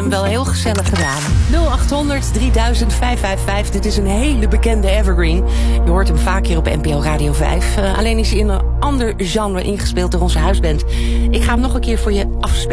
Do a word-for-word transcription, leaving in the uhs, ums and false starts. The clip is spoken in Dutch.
wel heel gezellig gedaan. nul acht honderd drieduizend vijfhonderdvijfenvijftig. Dit is een hele bekende evergreen. Je hoort hem vaak hier op N P O Radio vijf. Uh, alleen is hij in een ander genre ingespeeld door onze huisband. Ik ga hem nog een keer voor je afspelen.